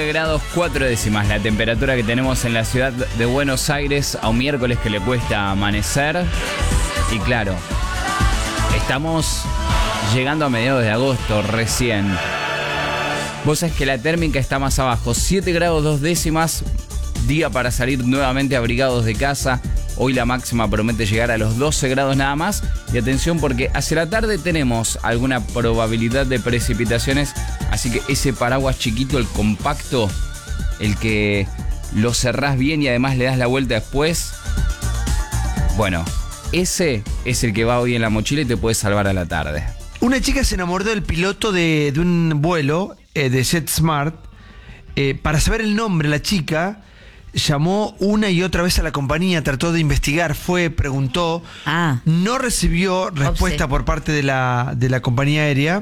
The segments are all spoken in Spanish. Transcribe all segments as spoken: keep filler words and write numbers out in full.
nueve grados cuatro décimas la temperatura que tenemos en la ciudad de Buenos Aires a un miércoles que le cuesta amanecer. Y claro, estamos llegando a mediados de agosto recién. Vos sabés que la térmica está más abajo, siete grados dos décimas, día para salir nuevamente abrigados de casa. Hoy la máxima promete llegar a los doce grados nada más. Y atención porque hacia la tarde tenemos alguna probabilidad de precipitaciones. Así que ese paraguas chiquito, el compacto, el que lo cerrás bien y además le das la vuelta después. Bueno, ese es el que va hoy en la mochila y te puede salvar a la tarde. Una chica se enamoró del piloto de, de un vuelo eh, de JetSmart. Eh, para saber el nombre, la chica llamó una y otra vez a la compañía, trató de investigar, fue, preguntó, ah. no recibió respuesta Obse. por parte de la, de la compañía aérea.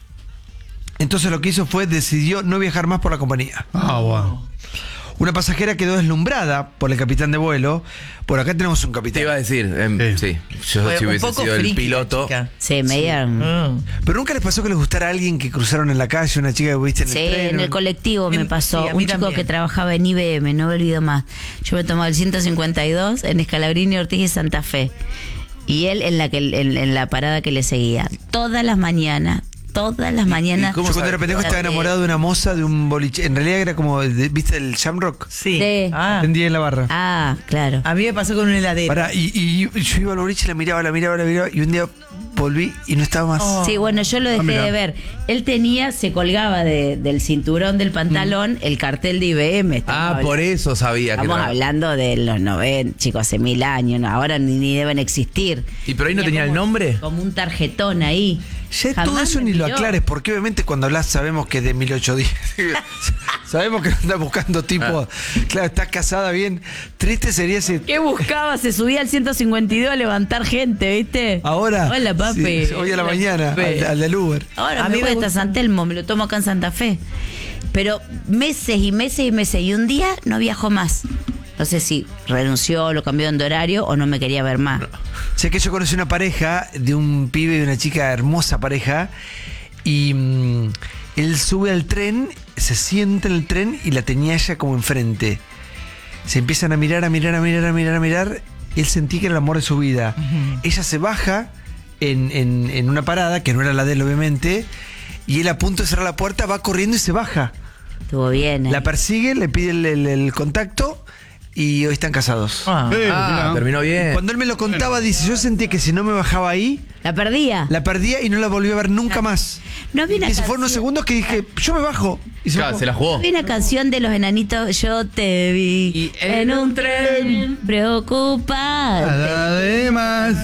Entonces lo que hizo fue, decidió no viajar más por la compañía. Ah, wow. Una pasajera quedó deslumbrada por el capitán de vuelo. Por acá tenemos un capitán. Te iba a decir, eh, sí. sí, yo Fue si un hubiese poco sido el friki, piloto. Sí, media. Mm. Pero nunca les pasó que les gustara a alguien que cruzaron en la calle, una chica que viste en Sí, el tren. en el colectivo me En- pasó. sí, a un mí chico también. que trabajaba en I B M, no me olvido más. Yo me tomaba el ciento cincuenta y dos en Escalabrini, Ortiz y Santa Fe. Y él en la, que, en, en la parada que le seguía. Todas las mañanas, todas las mañanas. Yo cuando era pendejo estaba enamorado de una moza de un boliche. En realidad era como, de- ¿viste el Shamrock? Sí. Sí. Ah. Tendía en la barra. Ah, claro. A mí me pasó con un heladero. Pará, y, y yo iba al boliche, la miraba, la miraba, la miraba, y un día volví y no estaba más. Oh. Sí, bueno, yo lo dejé mira. de ver. Él tenía, se colgaba de- del cinturón del pantalón Mm. el cartel de I B M. Estamos Ah, hablando- por eso sabía que Estamos era. hablando de los noventa, chicos, hace mil años, ¿no? Ahora ni, ni deben existir. ¿Y pero ahí no tenía el como- nombre? Como un tarjetón ahí. Ya todo Jamás eso me ni lo miró. aclares, porque obviamente cuando hablas sabemos que es de mil ochocientos diez. Sabemos que andas buscando tipo. Claro, estás casada bien. Triste sería si. ¿Qué buscaba? Se subía al ciento cincuenta y dos a levantar gente, ¿viste? Ahora. Hola, papi. Sí, hoy a la Hola, mañana, papi. al, al del Uber. Ahora A me mí voy me hasta gusta. San Telmo, me lo tomo acá en Santa Fe. Pero meses y meses y meses. Y un día no viajó más. No sé si renunció, lo cambió de horario o no me quería ver más. Sé que yo conocí una pareja de un pibe y una chica, hermosa pareja, y mm, él sube al tren, se sienta en el tren y la tenía ella como enfrente. Se empiezan a mirar, a mirar, a mirar, a mirar, a mirar. Él sentía que era el amor de su vida. Uh-huh. Ella se baja en, en, en una parada, que no era la de él obviamente, y él a punto de cerrar la puerta va corriendo y se baja. Estuvo bien. La ahí. persigue, le pide el, el- el contacto y hoy están casados. Ah. Sí, Ah, mira. terminó bien. Cuando él me lo contaba, dice, yo sentí que si no me bajaba ahí, La perdía. la perdía y no la volví a ver nunca más. No había una Y se fueron unos canción- segundos que dije, yo me bajo. Y se Claro, bajó. se la jugó. Había una canción de los enanitos, yo te vi Y en un tren preocupada. Además.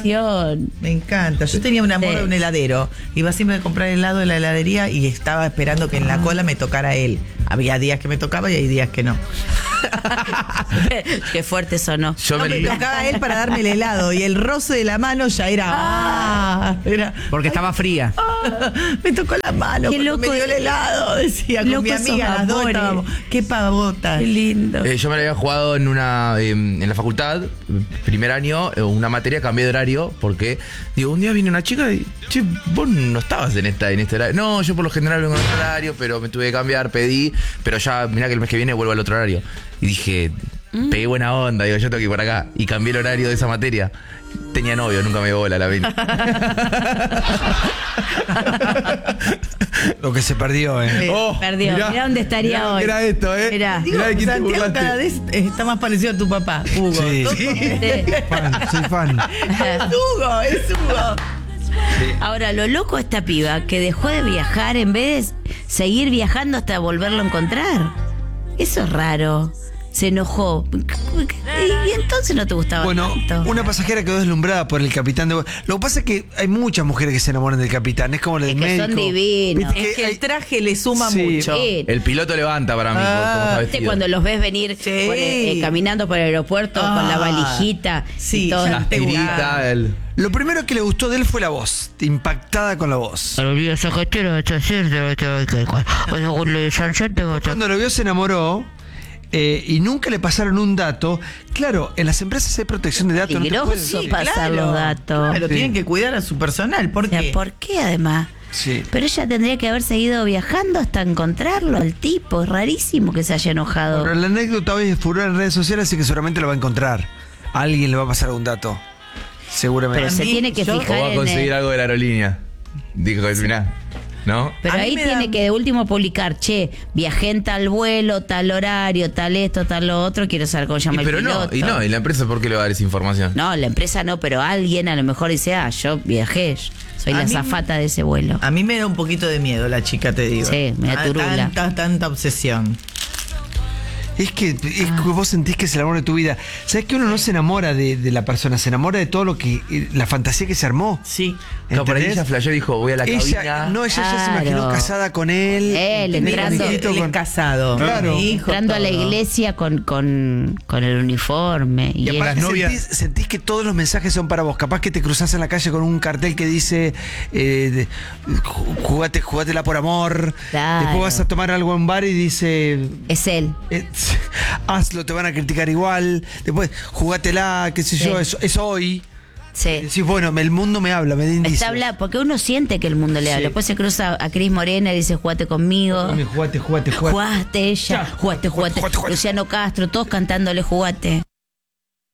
Me encanta. Yo tenía un amor Sí. de un heladero. Iba siempre a comprar helado de la heladería y estaba esperando que en la cola me tocara él. Había días que me tocaba y hay días que no. Qué fuerte sonó. Yo No, me, me tocaba él para darme el helado y el roce de la mano ya era. Ah, era Porque estaba fría. ah, me tocó la mano. Qué cuando loco me dio el es- helado, decía con loco mi esos amiga, las dos amores. estábamos. Qué pavota. Qué lindo. eh, yo me la había jugado en una eh, en la facultad, primer año, eh, una materia, cambié de horario, porque digo, un día vino una chica y, che, vos no estabas en esta en este horario. No, yo por lo general vengo en otro horario, pero me tuve que cambiar, pedí, pero ya, mirá que el mes que viene vuelvo al otro horario. Y dije, pegué buena onda, digo, yo tengo que ir por acá. Y cambié el horario de esa materia. Tenía novio, nunca me dio bola la mina. Lo que se perdió, ¿eh? Oh, Perdió. Mirá, dónde estaría mirá, hoy. Era esto, ¿eh? Mirá. Digo, Mirá de quién te Santiago burlaste. cada vez está más parecido a tu papá, Hugo. Sí. Todo- Sí. Sí. Fan, soy fan. Es Hugo, es Hugo. Ahora, lo loco de esta piba que dejó de viajar en vez de seguir viajando hasta volverlo a encontrar. Eso es raro. Se enojó. Y entonces no te gustaba Bueno, tanto. una pasajera quedó deslumbrada por el capitán de vuelo. Lo que pasa es que hay muchas mujeres que se enamoran del capitán. Es como el del Es que son médico. divinos. Viste Es que hay- el traje le suma Sí. mucho. Sí. El piloto levanta para mí, Ah, como está ¿Viste vestido. cuando los ves venir Sí. con el- eh, caminando por el aeropuerto con la Ah, valijita? sí, y todo? ya Las te gusta. tiritas, el... Lo primero que le gustó de él fue la voz, impactada con la voz. Cuando lo vio se enamoró eh, y nunca le pasaron un dato. Claro, en las empresas hay protección de datos. no te Peligroso pueden- pasar los datos. Claro, Sí. tienen que cuidar a su personal. ¿Por O sea, qué? ¿por qué además? Sí. Pero ella tendría que haber seguido viajando hasta encontrarlo al tipo. Es rarísimo que se haya enojado. Pero la anécdota hoy es furor en redes sociales, así que seguramente lo va a encontrar. A alguien le va a pasar algún dato. Seguramente. Pero se A mí, tiene que yo- fijar O va a en conseguir el- algo de la aerolínea. Dijo que mirá, ¿no? Pero A mí ahí me tiene da- que de último publicar, che, viajé en tal vuelo, tal horario, tal esto, tal lo otro, quiero saber cómo se Y llama el pero no, piloto. y no, ¿y la empresa por qué le va a dar esa información? No, la empresa no, pero alguien a lo mejor dice, ah, yo viajé, soy A la mí- azafata de ese vuelo. A mí me da un poquito de miedo la chica, te digo. Sí, me da Ah, turula. Tanta, tanta obsesión. Es que, es que Ah. vos sentís que es el amor de tu vida. ¿Sabes que uno no se enamora de, de la persona? Se enamora de todo lo que. La fantasía que se armó. Sí. No, por ahí ¿Entendés? ella flasheó y dijo, voy a la Ella, cabina. no, ella ya se imaginó Claro. casada con él. Él con entrando- hijito, Él es con- casado. Claro. Mi hijo, Entrando a la todo. iglesia con, con, con el uniforme. Y, Y él- aparte las novias- sentís, sentís que todos los mensajes son para vos. Capaz que te cruzás en la calle con un cartel que dice eh, de- ju- jugate, jugátela por amor. Claro. Después vas a tomar algo en un bar y dice es él. eh, hazlo, te van a criticar igual. Después jugátela, qué sé yo, Sí. es, es hoy. Sí. Decís, bueno, el mundo me habla, me da Me indicios. está hablando, porque uno siente que el mundo le habla. Sí. Después se cruza a Cris Morena y dice, jugate conmigo. Jugate, jugate, jugate. Jugaste ella, Ya, jugaste, jugate, jugaste. jugate, jugate. Luciano Castro, todos cantándole jugate.